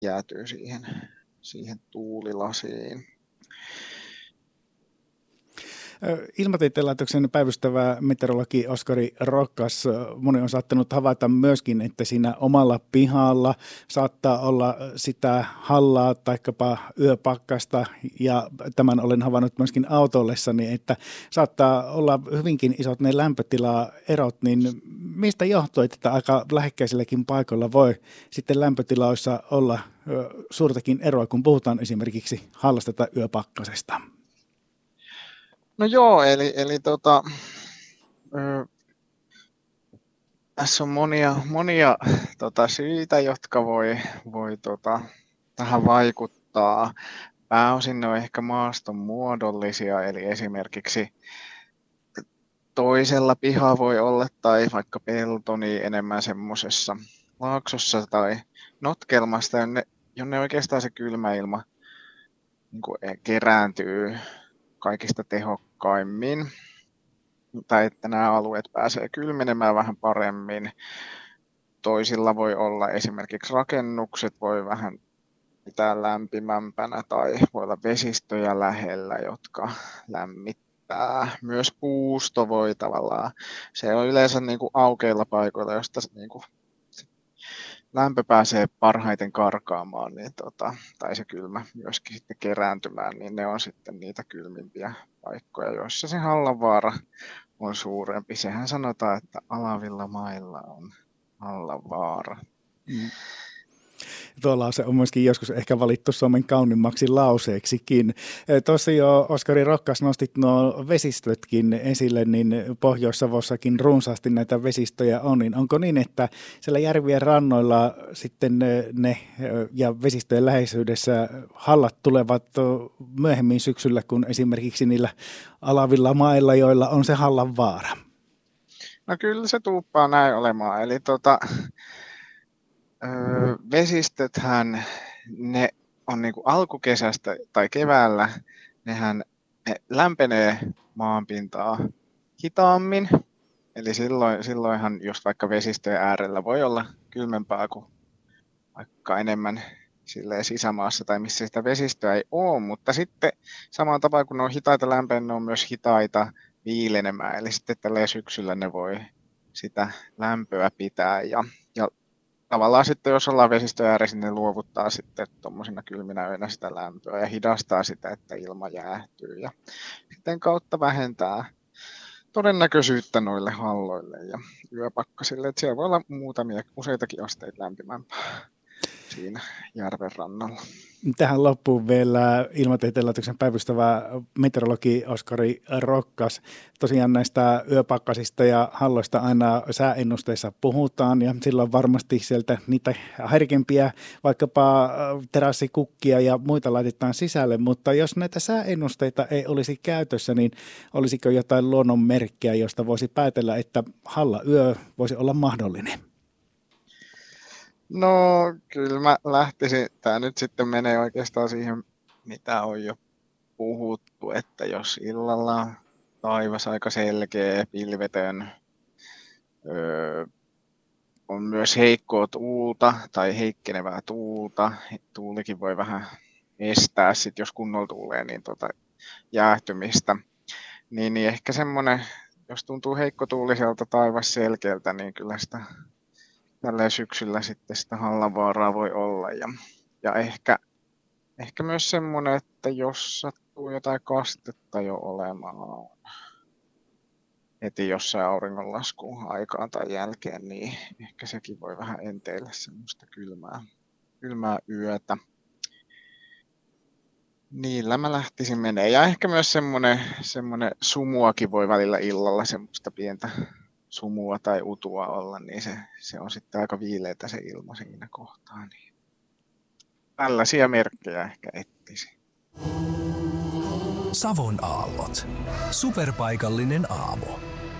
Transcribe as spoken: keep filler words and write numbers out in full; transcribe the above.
jäätyy siihen, siihen tuulilasiin. Ilmatieteen laitoksen päivystävä meteorologi Oskari Rokkas, moni on saattanut havaita myöskin, että siinä omalla pihalla saattaa olla sitä hallaa taikapa yöpakkasta, ja tämän olen havainnut myöskin autollessani, että saattaa olla hyvinkin isot ne lämpötilaerot, niin mistä johtuu, että aika lähekkäisilläkin paikoilla voi sitten lämpötiloissa olla suurtakin eroa, kun puhutaan esimerkiksi hallasta tai yöpakkasesta? No joo, eli, eli tota, ö, tässä on monia, monia tota, syitä, jotka voi, voi tota, tähän vaikuttaa. Pääosin ne on ehkä maaston muodollisia, eli esimerkiksi toisella piha voi olla tai vaikka pelto niin enemmän semmoisessa laaksossa tai notkelmasta, jonne, jonne oikeastaan se kylmä ilma niin kuin kerääntyy kaikista tehokkaimmin, tai että nämä alueet pääsee kylmenemään vähän paremmin. Toisilla voi olla esimerkiksi rakennukset, voi vähän pitää lämpimämpänä, tai voi olla vesistöjä lähellä, jotka lämmittää. Myös puusto voi tavallaan, se on yleensä niin kuin aukeilla paikoilla, josta niin kuin lämpö pääsee parhaiten karkaamaan, niin tota, tai se kylmä myöskin sitten kerääntymään, niin ne on sitten niitä kylmimpiä paikkoja, joissa se hallavaara on suurempi. Sehän sanotaan, että alavilla mailla on hallavaara. Mm. Tuo lause on myöskin joskus ehkä valittu Suomen kaunimmaksi lauseeksikin. Tuossa jo Oskari Rokkas nostit nuo vesistötkin esille, niin Pohjois-Savossakin runsaasti näitä vesistöjä on. Niin onko niin, että siellä järvien rannoilla sitten ne ja vesistöjen läheisyydessä hallat tulevat myöhemmin syksyllä kuin esimerkiksi niillä alavilla mailla, joilla on se hallan vaara? No kyllä se tuuppaa näin olemaan. Eli tota... Öö, vesistöthän, ne on niin kuin alkukesästä tai keväällä, nehän ne lämpenee maanpintaa hitaammin. Eli silloin, silloinhan, jos vaikka vesistöjen äärellä voi olla kylmempää kuin vaikka enemmän silleen sisämaassa tai missä sitä vesistöä ei ole, mutta sitten samaan tapaan kun ne on hitaita lämpenemään, ne on myös hitaita viilenemään. Eli sitten tällä syksyllä ne voi sitä lämpöä pitää ja, ja tavallaan sitten, jos ollaan vesistöjen ääressä, niin ne luovuttaa sitten tuommoisina kylminä öinä sitä lämpöä ja hidastaa sitä, että ilma jäähtyy. Ja sitten kautta vähentää todennäköisyyttä noille halloille ja yöpakkasille. Että siellä voi olla muutamia, useitakin asteita lämpimämpää siinä järven rannalla. Tähän loppuun vielä Ilmatieteen laitoksen päivystävä meteorologi Oskari Rokkas. Tosiaan näistä yöpakkasista ja halloista aina sääennusteissa puhutaan ja silloin varmasti sieltä niitä herkempiä vaikkapa terassikukkia ja muita laitetaan sisälle, mutta jos näitä sääennusteita ei olisi käytössä, niin olisiko jotain luonnonmerkkiä, josta voisi päätellä, että halla yö voisi olla mahdollinen? No kyllä mä lähtisin, tämä nyt sitten menee oikeastaan siihen, mitä on jo puhuttu, että jos illalla taivas aika selkeä, pilvetön, öö, on myös heikkoa tuulta tai heikkenevää tuulta, tuulikin voi vähän estää sitten, jos kunnolla tuulee, niin tota jäähtymistä, niin, niin ehkä semmoinen, jos tuntuu heikkotuuliselta taivas selkeältä, niin kyllä sitä tällä syksyllä sitten sitä hallavaaraa voi olla. Ja, ja ehkä, ehkä myös semmoinen, että jos sattuu jotain kastetta jo olemaan heti jossain auringonlaskuun aikaan tai jälkeen, niin ehkä sekin voi vähän enteillä semmoista kylmää, kylmää yötä. Niillä mä lähtisin menee. Ja ehkä myös semmoinen, semmoinen sumuakin voi välillä illalla semmoista pientä sumua tai utua olla, niin se, se on sitten aika viileätä se ilma siinä kohtaa. Niin tällaisia merkkejä ehkä etsisi. Savon aallot. Superpaikallinen aamu.